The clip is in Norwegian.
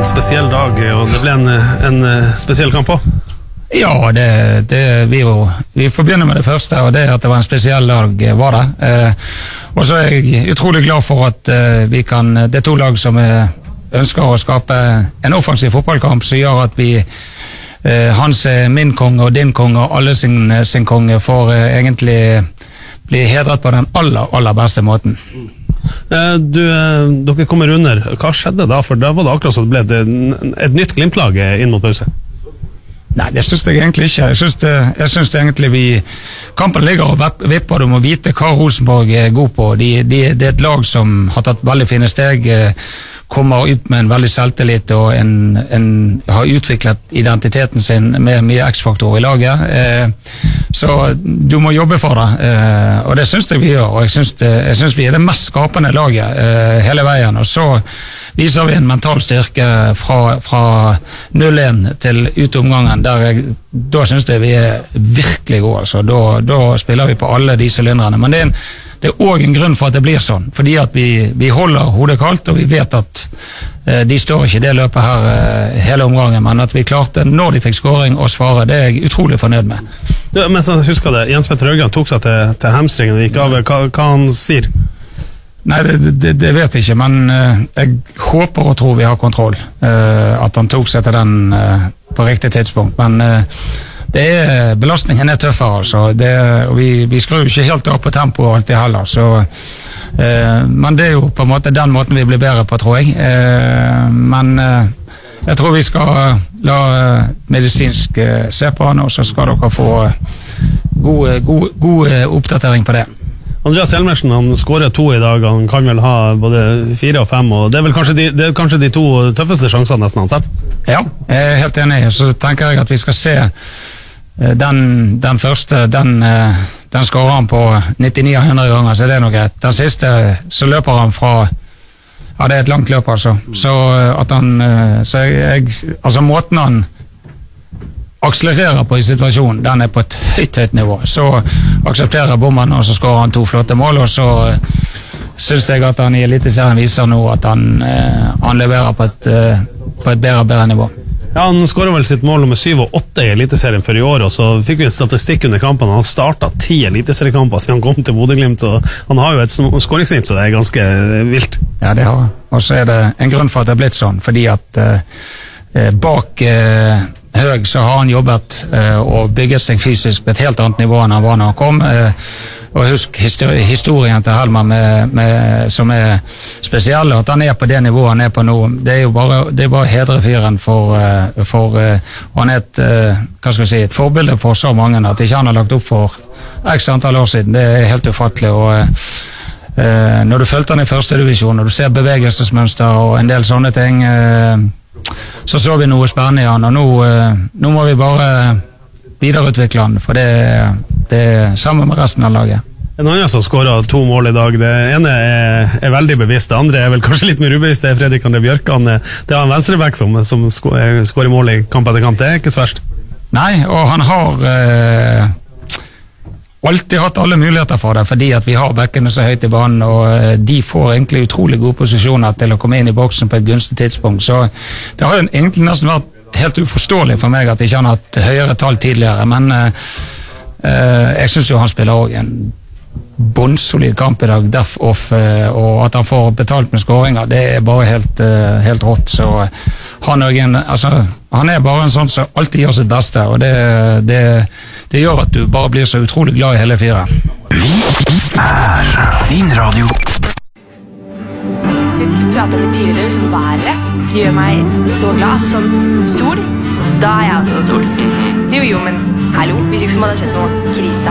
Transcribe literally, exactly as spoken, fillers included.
en spesiell dag, og det ble en, en spesiell kamp også. Ja, det, det, vi, jo, vi får begynne med det første, og det er at det var en spesiell dag var det. Eh, og så er jeg utrolig glad for at eh, vi kan, det er to lag som er, ønsker å skape en offensiv fotballkamp som gjør at vi, eh, hans er min konge og din konge og alle sin, sin konge får eh, egentlig bli hedret på den aller, aller beste måten. Du, dere kommer under. Hva skjedde da? For da var det akkurat så det ble et, et nytt Glimt-lag inn mot pause. Nei, det synes jeg egentlig ikke. Jeg synes det, jeg synes det egentlig vi kampen ligger og vipper. Du må vite hva Rosenborg er god på. De, de, det er et lag som har tatt veldig fine steg, kommer ut med en veldig selvtillit og en, en, har utviklet identiteten sin med mye X-faktor i laget. Eh, så du må jobbe for det, eh, og det synes jeg vi gjør. Og jeg synes, det, jeg synes vi er det mest skapende laget eh, hele veien. Og så viser vi en mental styrke fra, fra null én til ut omgangen. Der jeg, da synes jeg vi er virkelig gode. Altså. Da, da spiller vi på alle de sylindrene. Men det er en Det er også en grunn for at det blir sånn, fordi at vi, vi holder hodet kaldt, og vi vet at eh, de står ikke i det løpet her eh, hele omgangen, men at vi klarte, når de fikk scoring og svare, det er jeg utrolig fornøyd med. Ja, men så husker det, Jens Petter Haugan tok seg til, til hamstringen og gikk av. Hva, hva han sier? Nei, det, det, det vet jeg ikke, men eh, jeg håper og tror vi har kontroll, eh, at han tok seg til den eh, på riktig tidspunkt, men eh, det er, belastningen er tøffere, altså. Det, og vi, vi skrur ikke helt opp på tempo og alt det heller, så, eh, men det er jo på en måte den måten vi blir bedre på, tror jeg. Eh, men eh, jeg tror vi skal la medisinsk eh, se på han, og så skal dere få god, god, god oppdatering på det. Andreas Hjelmersen, han skårer to i dag, han kan vel ha både fire og fem, og det er vel kanskje de, det er kanskje de to tøffeste sjansene nesten han sett? Ja, jeg er helt enig, så tenker jeg at vi skal se Den, den første, den, den skårer han på nittioni av hundre ganger, så det er noe greit. Den siste, så løper han fra, ja, det er et langt løp, altså. Så at han, så jeg, altså måten han akselererer på i situasjonen, den er på et høyt, høyt nivå. Så aksepterer bommen, og så skårer han to flotte mål, og så synes jeg at han i Eliteserien viser nå at han, han leverer på et, på et bedre, bedre nivå. Ja, han skåret vel sitt mål nummer syv og åtte i Eliteserien for i år, og så fikk vi et statistikk under kampen. Han har startet ti Eliteseriekamper siden han kom til Bodø-Glimt, og han har jo et skåringssnitt, så det er ganske vilt. Ja, det har han. Og så er det en grunn for at det er blitt sånn, fordi at eh, bak eh, Høg så har han jobbet eh, og bygget seg fysisk på et helt annet nivå enn han var når han kom. Eh, og husk historien til Helmer med, med, som er spesiell, at han er på det nivået han er på nå. Det er jo bare, det er bare hedre fyren for, for han er et, hva skal jeg si, et forbilde for så mange, at ikke han har lagt opp for x antall år siden. Det er helt ufattelig, og eh, når du følte han i første divisjon, og du ser bevegelsesmønster og en del sånne ting, eh, så så vi noe spennende i han, og nå, eh, nå må vi bare videreutvikle han, for det, det er sammen med resten av laget. En annen som skåret to mål i dag, det ene er, er veldig bevisst, det andre er vel kanskje litt mer ubevisst, det er Fredrik André Bjørkan. Det er en venstreback som, som skårer mål i kamp etter kamp, det er ikke så verst. Nei, og han har eh, alltid hatt alle muligheter for det, fordi at vi har bekkene så høyt i banen, og de får egentlig utrolig gode posisjoner til å komme inn i boksen på et gunstig tidspunkt, så det har jo egentlig nesten vært helt uforståelig for meg at ikke han har hatt høyere tall tidligere, men eh, eh, jeg synes jo han spiller også en båndsolid kamp i dag, deff off, eh, og at han får betalt med skåringer, det er bare helt, eh, helt rått, så han er, en, altså, han er bare en sånn som alltid gjør sitt beste, og det, det, det gjør at du bare blir så utrolig glad i hele fire. Vi er din radio. Vi prater litt tidligere, liksom været gjør meg så glad, altså sånn stol, da er jeg også en stol. Jo, jo, men hallo, hvis ikke så må det ha skjedd noe krise.